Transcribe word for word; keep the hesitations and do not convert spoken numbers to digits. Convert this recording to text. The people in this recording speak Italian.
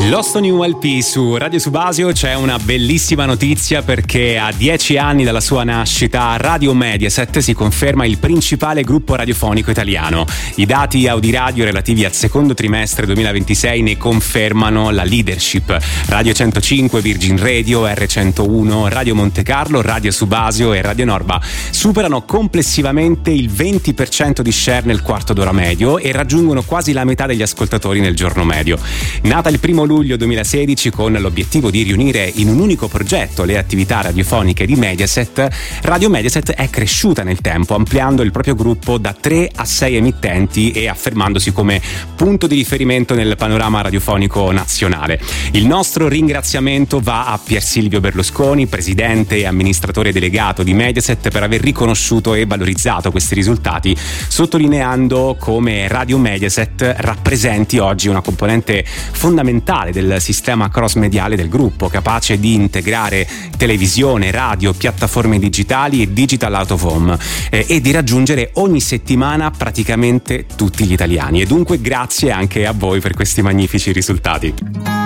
Lost New L P su Radio Subasio. C'è una bellissima notizia perché a dieci anni dalla sua nascita Radio Mediaset si conferma il principale gruppo radiofonico italiano. I dati Audiradio relativi al secondo trimestre duemilaventisei ne confermano la leadership. Radio centocinque, Virgin Radio, R centouno, Radio Monte Carlo, Radio Subasio e Radio Norba superano complessivamente il venti per cento di share nel quarto d'ora medio e raggiungono quasi la metà degli ascoltatori nel giorno medio. Nata il primo luglio duemilasedici con l'obiettivo di riunire in un unico progetto le attività radiofoniche di Mediaset, Radio Mediaset è cresciuta nel tempo, ampliando il proprio gruppo da tre a sei emittenti e affermandosi come punto di riferimento nel panorama radiofonico nazionale. Il nostro ringraziamento va a Pier Silvio Berlusconi, presidente e amministratore delegato di Mediaset, per aver riconosciuto e valorizzato questi risultati, sottolineando come Radio Mediaset rappresenti oggi una componente fondamentale del sistema cross-mediale del gruppo, capace di integrare televisione, radio, piattaforme digitali e digital out of home eh, e di raggiungere ogni settimana praticamente tutti gli italiani. E dunque grazie anche a voi per questi magnifici risultati.